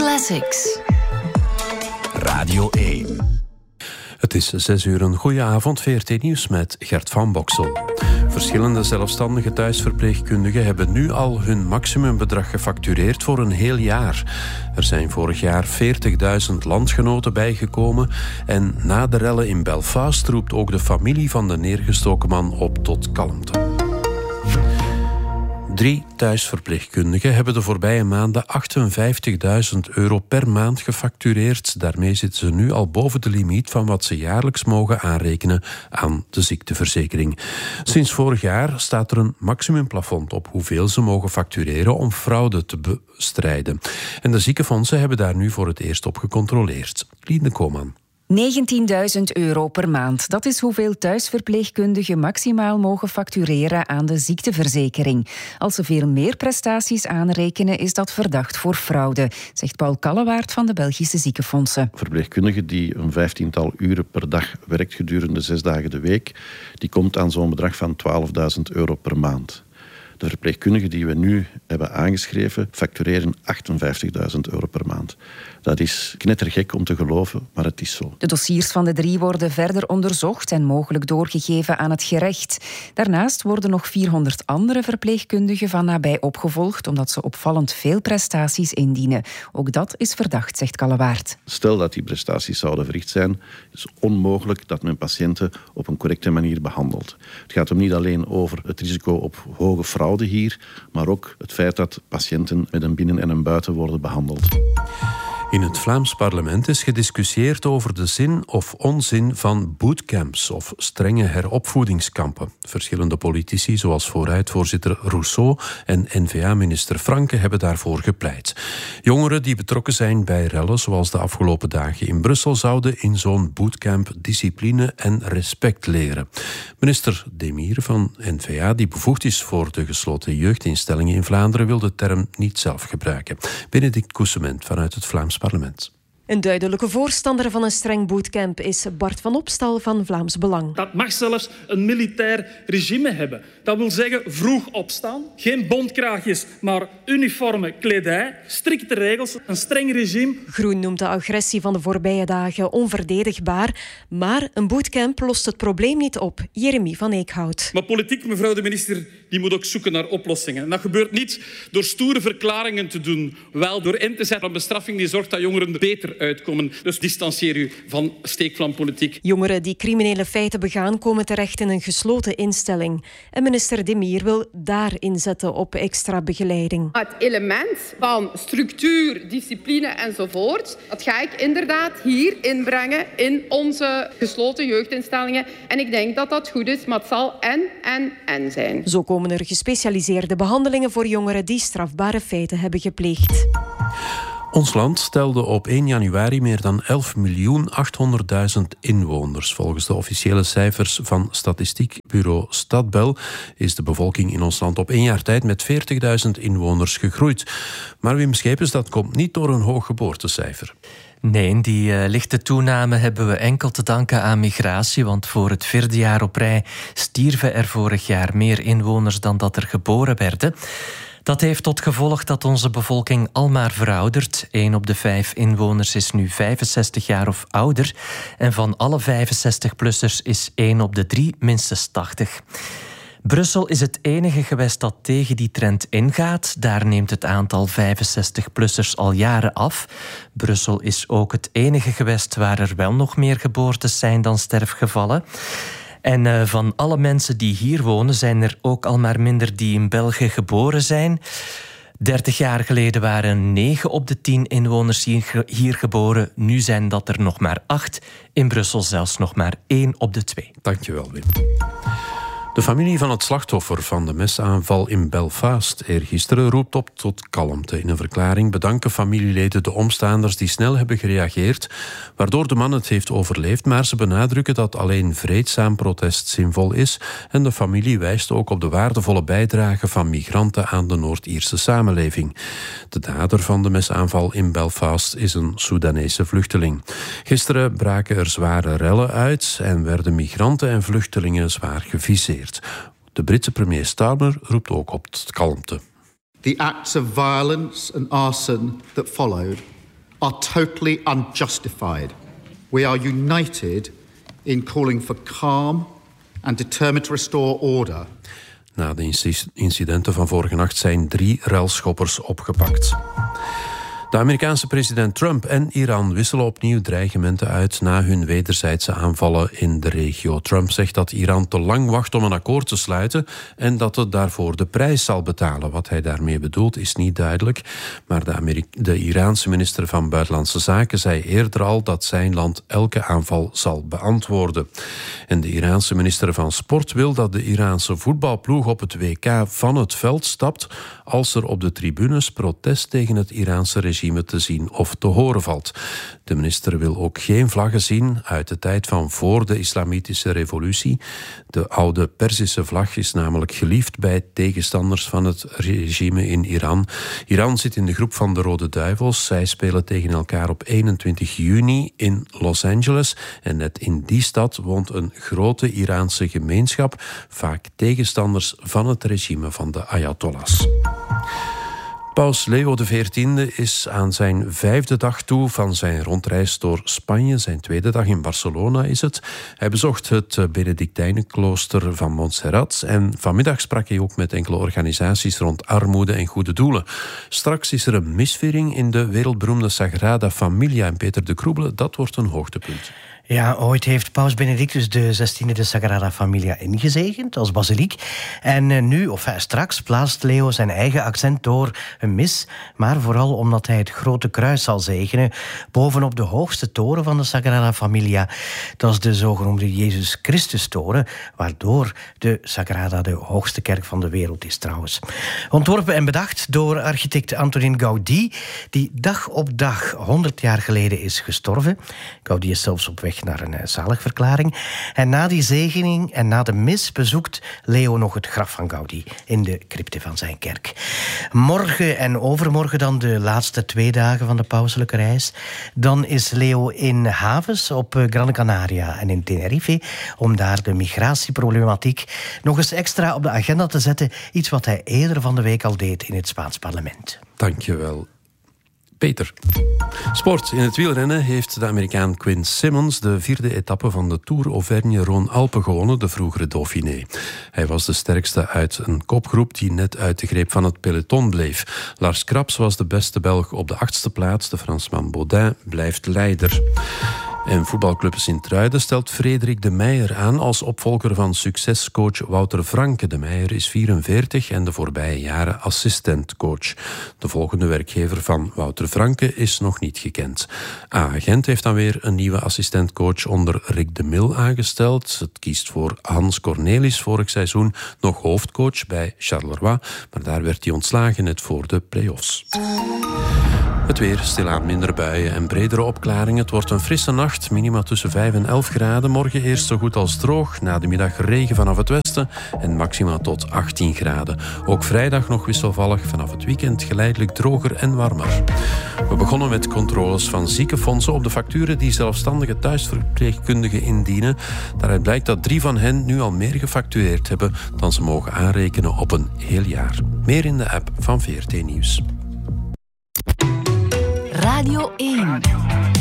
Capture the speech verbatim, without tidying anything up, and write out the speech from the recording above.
Classics. Radio één. Het is zes uur, een goeie avond, V R T Nieuws met Gert van Boksel. Verschillende zelfstandige thuisverpleegkundigen hebben nu al hun maximumbedrag gefactureerd voor een heel jaar. Er zijn vorig jaar veertigduizend landgenoten bijgekomen en na de rellen in Belfast roept ook de familie van de neergestoken man op tot kalmte. Drie thuisverpleegkundigen hebben de voorbije maanden achtenvijftigduizend euro per maand gefactureerd. Daarmee zitten ze nu al boven de limiet van wat ze jaarlijks mogen aanrekenen aan de ziekteverzekering. Sinds vorig jaar staat er een maximumplafond op hoeveel ze mogen factureren om fraude te bestrijden. En de ziekenfondsen hebben daar nu voor het eerst op gecontroleerd. Liene Koman. negentienduizend euro per maand. Dat is hoeveel thuisverpleegkundigen maximaal mogen factureren aan de ziekteverzekering. Als ze veel meer prestaties aanrekenen, is dat verdacht voor fraude, zegt Paul Kallewaert van de Belgische ziekenfondsen. Verpleegkundige die een vijftiental uren per dag werkt gedurende zes dagen de week, die komt aan zo'n bedrag van twaalfduizend euro per maand. De verpleegkundigen die we nu hebben aangeschreven factureren achtenvijftigduizend euro per maand. Dat is knettergek om te geloven, maar het is zo. De dossiers van de drie worden verder onderzocht en mogelijk doorgegeven aan het gerecht. Daarnaast worden nog vierhonderd andere verpleegkundigen van nabij opgevolgd, omdat ze opvallend veel prestaties indienen. Ook dat is verdacht, zegt Kallewaert. Stel dat die prestaties zouden verricht zijn, is het onmogelijk dat men patiënten op een correcte manier behandelt. Het gaat hem niet alleen over het risico op hoge fraude hier, maar ook het feit dat patiënten met een binnen- en een buiten worden behandeld. In het Vlaams parlement is gediscussieerd over de zin of onzin van bootcamps of strenge heropvoedingskampen. Verschillende politici, zoals vooruitvoorzitter Rousseau en N V A-minister Franke, hebben daarvoor gepleit. Jongeren die betrokken zijn bij rellen, zoals de afgelopen dagen in Brussel, zouden in zo'n bootcamp discipline en respect leren. Minister Demir van N V A, die bevoegd is voor de gesloten jeugdinstellingen in Vlaanderen, wil de term niet zelf gebruiken. Benedict Coussement vanuit het Vlaams parlement. Een duidelijke voorstander van een streng bootcamp is Bart van Opstal van Vlaams Belang. Dat mag zelfs een militair regime hebben. Dat wil zeggen vroeg opstaan, geen bontkraagjes, maar uniforme kledij, strikte regels, een streng regime. Groen noemt de agressie van de voorbije dagen onverdedigbaar, maar een bootcamp lost het probleem niet op. Jeremy van Eekhout. Maar politiek, mevrouw de minister, die moet ook zoeken naar oplossingen. En dat gebeurt niet door stoere verklaringen te doen, wel door in te zetten op bestraffing die zorgt dat jongeren beter uitkomen. Dus distancieer u van steekvlampolitiek. Jongeren die criminele feiten begaan komen terecht in een gesloten instelling. En minister Demir wil daar inzetten op extra begeleiding. Het element van structuur, discipline enzovoort, dat ga ik inderdaad hier inbrengen in onze gesloten jeugdinstellingen. En ik denk dat dat goed is, maar het zal en, en, en zijn. Zo komen er gespecialiseerde behandelingen voor jongeren die strafbare feiten hebben gepleegd. Ons land telde op één januari meer dan elf miljoen achthonderdduizend inwoners. Volgens de officiële cijfers van statistiekbureau Stadbel is de bevolking in ons land op één jaar tijd met veertigduizend inwoners gegroeid. Maar Wim Schepens, dat komt niet door een hoog geboortecijfer. Nee, die uh, lichte toename hebben we enkel te danken aan migratie, want voor het vierde jaar op rij stierven er vorig jaar meer inwoners dan dat er geboren werden. Dat heeft tot gevolg dat onze bevolking almaar veroudert. Eén op de vijf inwoners is nu vijfenzestig jaar of ouder. En van alle vijfenzestig-plussers is één op de drie minstens tachtig. Brussel is het enige gewest dat tegen die trend ingaat. Daar neemt het aantal vijfenzestig-plussers al jaren af. Brussel is ook het enige gewest waar er wel nog meer geboortes zijn dan sterfgevallen. En uh, van alle mensen die hier wonen zijn er ook al maar minder die in België geboren zijn. dertig jaar geleden waren negen op de tien inwoners hier, hier geboren. Nu zijn dat er nog maar acht. In Brussel zelfs nog maar één op de twee. Dankjewel, Wim. De familie van het slachtoffer van de mesaanval in Belfast eergisteren roept op tot kalmte. In een verklaring bedanken familieleden de omstaanders die snel hebben gereageerd, waardoor de man het heeft overleefd, maar ze benadrukken dat alleen vreedzaam protest zinvol is en de familie wijst ook op de waardevolle bijdrage van migranten aan de Noord-Ierse samenleving. De dader van de mesaanval in Belfast is een Soedanese vluchteling. Gisteren braken er zware rellen uit en werden migranten en vluchtelingen zwaar geviseerd. De Britse premier Starmer roept ook op tot kalmte. The acts of violence and arson that followed are totally unjustified. We are united in calling for calm and determined to restore order. Na de incidenten van vorige nacht zijn drie ruilschoppers opgepakt. De Amerikaanse president Trump en Iran wisselen opnieuw dreigementen uit na hun wederzijdse aanvallen in de regio. Trump zegt dat Iran te lang wacht om een akkoord te sluiten en dat het daarvoor de prijs zal betalen. Wat hij daarmee bedoelt is niet duidelijk, maar de, Amerika- de Iraanse minister van Buitenlandse Zaken zei eerder al dat zijn land elke aanval zal beantwoorden. En de Iraanse minister van Sport wil dat de Iraanse voetbalploeg op het W K van het veld stapt als er op de tribunes protest tegen het Iraanse regime te zien of te horen valt. De minister wil ook geen vlaggen zien uit de tijd van voor de islamitische revolutie. De oude Perzische vlag is namelijk geliefd bij tegenstanders van het regime in Iran. Iran zit in de groep van de Rode Duivels. Zij spelen tegen elkaar op eenentwintig juni in Los Angeles. En net in die stad woont een grote Iraanse gemeenschap, vaak tegenstanders van het regime van de Ayatollahs. Paus Leo de veertiende is aan zijn vijfde dag toe van zijn rondreis door Spanje. Zijn tweede dag in Barcelona is het. Hij bezocht het Benedictijnenklooster van Montserrat en vanmiddag sprak hij ook met enkele organisaties rond armoede en goede doelen. Straks is er een misviering in de wereldberoemde Sagrada Familia en Peter de Kroebele, dat wordt een hoogtepunt. Ja, ooit heeft Paus Benedictus de zestiende de Sagrada Familia ingezegend als basiliek. En nu, of uh, straks, plaatst Leo zijn eigen accent door een mis. Maar vooral omdat hij het grote kruis zal zegenen bovenop de hoogste toren van de Sagrada Familia. Dat is de zogenoemde Jezus Christus toren, waardoor de Sagrada de hoogste kerk van de wereld is trouwens. Ontworpen en bedacht door architect Antonin Gaudí, die dag op dag honderd jaar geleden is gestorven. Gaudí is zelfs op weg naar een zaligverklaring. En na die zegening en na de mis bezoekt Leo nog het graf van Gaudí in de crypte van zijn kerk. Morgen en overmorgen dan de laatste twee dagen van de pauselijke reis. Dan is Leo in havens op Gran Canaria en in Tenerife om daar de migratieproblematiek nog eens extra op de agenda te zetten. Iets wat hij eerder van de week al deed in het Spaans parlement. Dank je wel, Peter. Sport. In het wielrennen heeft de Amerikaan Quinn Simmons de vierde etappe van de Tour Auvergne-Rhône-Alpes gewonnen, de vroegere Dauphiné. Hij was de sterkste uit een kopgroep die net uit de greep van het peloton bleef. Lars Kraps was de beste Belg op de achtste plaats. De Fransman Baudin blijft leider. En voetbalclub Sint-Truiden stelt Frederik de Meijer aan als opvolger van succescoach Wouter Franke. De Meijer is vierenveertig en de voorbije jaren assistentcoach. De volgende werkgever van Wouter Franke is nog niet gekend. A Gent heeft dan weer een nieuwe assistentcoach onder Rick de Mil aangesteld. Het kiest voor Hans Cornelis, vorig seizoen nog hoofdcoach bij Charleroi, maar daar werd hij ontslagen net voor de play-offs. Het weer, stilaan minder buien en bredere opklaringen. Het wordt een frisse nacht, minima tussen vijf en elf graden. Morgen eerst zo goed als droog, na de middag regen vanaf het westen en maxima tot achttien graden. Ook vrijdag nog wisselvallig, vanaf het weekend geleidelijk droger en warmer. We begonnen met controles van ziekenfondsen op de facturen die zelfstandige thuisverpleegkundigen indienen. Daaruit blijkt dat drie van hen nu al meer gefactureerd hebben dan ze mogen aanrekenen op een heel jaar. Meer in de app van V R T Nieuws. Radio één.